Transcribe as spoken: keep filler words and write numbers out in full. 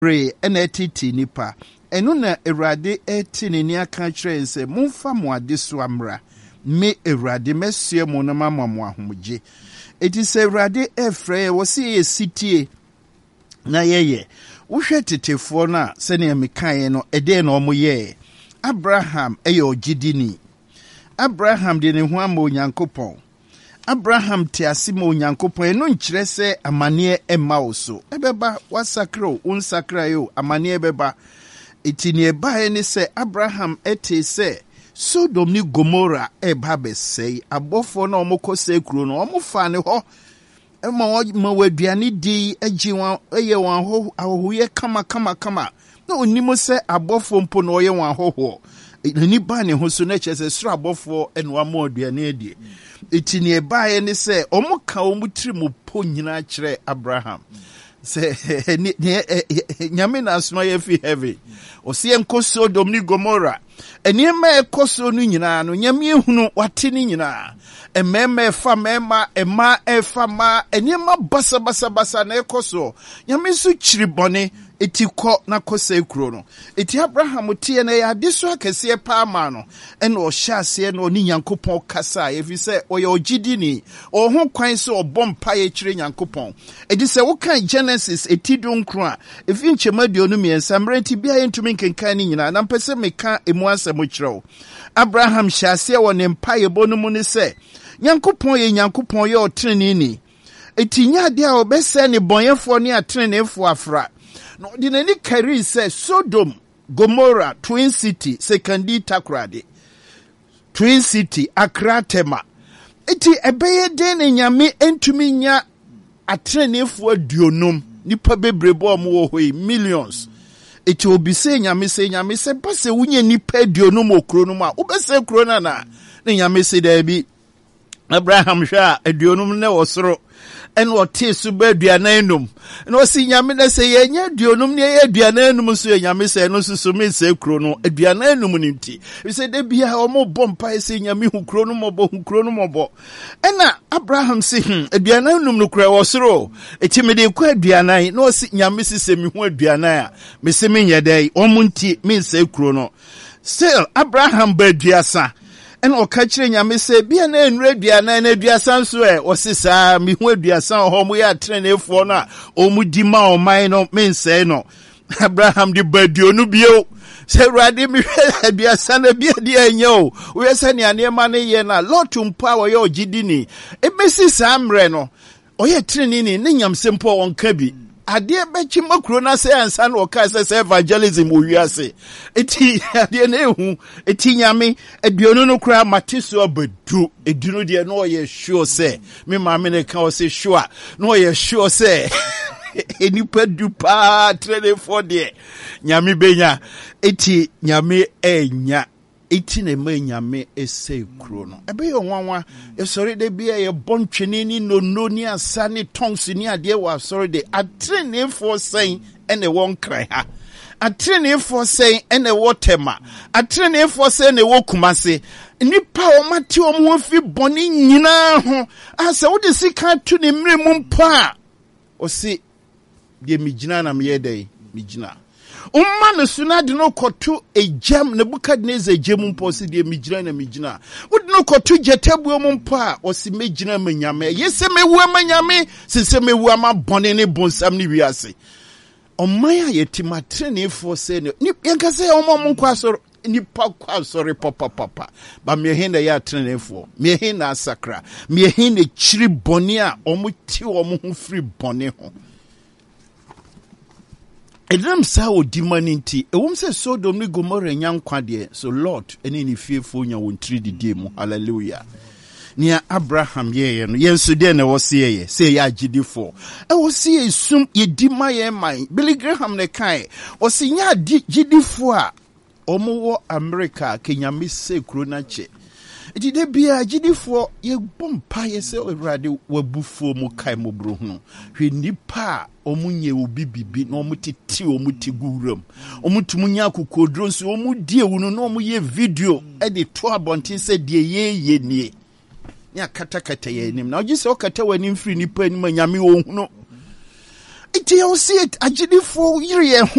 re enetiti nipa enu na Awurade eti ne ni aka kire nse momfa mo ade so amra me Awurade mesie mo na mama mo ahomje eti se Awurade efre wo se esitie na yeye wohwe tetefo na se ne mekae no ede na omo ye Abraham eye ogidini Abraham de ne ho ama Onyankopɔn Abraham te asima Onyankopɔn eno nkyerɛ sɛ amane emma wo so ebeba wasakro unsakra yo amane ebeba eti ne eba ne sɛ Abraham ete sɛ Sodom ni Gomora eba besei abofo na omokɔ sekuro no omofa ne hɔ ema ma waduane di agi wan eye wan ho ahoye kama kama kama na onimo sɛ abofo mpo na oye wan hoho ni ba ne ho so na kyerɛ sɛ soro abofo eno ama aduane adi eti ne eba ne sɛ omoka omutiri mu po nyina kyerɛ Abraham se nyame na asoma ye fi heavy o se enko Sodom ni Gomora eniema ekoso no nyina no nyame ehunu wate ni nyina emema efa mema ema efa ma eniema basa basa basa na ekoso nyame so kyiri bone eti kɔ na kɔsa ekuro no eti Abraham tie na ya de so akese pa ma no ena o hyase na oni Nyankopɔn kasa efi sɛ o ye ogidi ni o ho kwan sɛ obɔ mpa ye kyire Nyankopɔn edi sɛ wo kan Genesis eti donkro a efi nchema duonu miensa mrenti bia yentumi nkenkan ni nyina na mpese meka emu asɛm kyerɛw Abraham hyase wɔ ne mpa ye bonu mu ne sɛ Nyankopɔn ye Nyankopɔn ye otrene ni eti nya de a obɛsɛ ne bɔnyefo ne atrenefo afra no di nani kari sɛ Sodom Gomora Twin City Sekandi Takrade Twin City Akratema eti ebeye den ne nyame entumi nya atrenefo aduonum nipa bebrebo omo wo hoi millions eti obi se nyame se nyame se base wunye nipa aduonum okro no ma obese kro na na ne nyame se da bi Abraham hwa aduonum ne wosoro eno ote su ba aduana enum no si nyame na se ye nya aduonum ne ye aduana enum so ye nyame se no susu me se kro no aduana enum ni nti we se de bia o mo bompa se nyame hu kro no mo bo hu kro no mo bo ena Abraham se hm aduana enum no kra wosoro eti me de kwa aduana no si nyame se se me hu aduana a me se me nya dai o mo nti me se kro no still Abraham ba aduasa en o ka kire nyame se bia na enure aduana na aduasa nso e o sisa me hu aduasa ho mo ya trenefo na o mu di ma o man no me nse no Abraham di baduonu bio se Awurade me hwe aduasa na bia di anya o wo yesa ne anema ne ye na lotu mpa wo ye ogidi ni e besi sa amre no o ye treni ni ne nyamse mpo won ka bi ade bechi makro na se ansa na o ka se evangelism o wiase eti ade na ehu eti nyame aduonu no kra mateso abadu edunu de no ye sure se me ma me ne ka o se sure no ye sure se enipa du pa trene for de nyame benya eti nyame enya eti na ma nyame ese kro no ebe ye nwanwa e sori de bia ye bontwene ni nono ni asa ni tongs ni ade wa sori de atrene for sen ene won kran ha atrene for sen ene wotema atrene for sen ne wokumase nipa o mate o mo fi boni nyina ho asa wo de sika tu ne mre mu mpa o si de migina na me yedai migina umma no suna de no kotu ejam ne Nebukadnezar ejam mpo si de migina na migina wo de no kotu jetabu mu mpo a o si megina manyame yese mewu amanyame sese mewu ama bone ne bonsam ne wiase omman a yetimatrene fo se ne yanka se o mo nko asoro nipa kwa asoro papa papa ba me hin na ya trene fo me hin na asakra me hin na chiri bone a o mo ti o mo ho free bone ho Edem sa o di maninti e wom se Sodom ni Gomora nyankwa de so Lord eni ni fiefo nya won three di mu hallelujah nia Abraham ye ye no yenso de na wo se ye se ya gidifo e wo se ye sum ye di ma ye man Billy Graham ne kai o se nya gidifo a omo wo America Kenya me se kro na che iti de bia gidifo ye bompa ye se Awurade wabufuo mu kai mo bro hu hwe nipa omunye obi bibi na omutiti omuti guram omutumunya kokodro nso omudie wunu na omuye video e de to abontin se de ye ye nie nya kata kata ye nim na ogi se okata wani mfiri nipa ni manyame wo hu no iti yo see it agidifo yire ye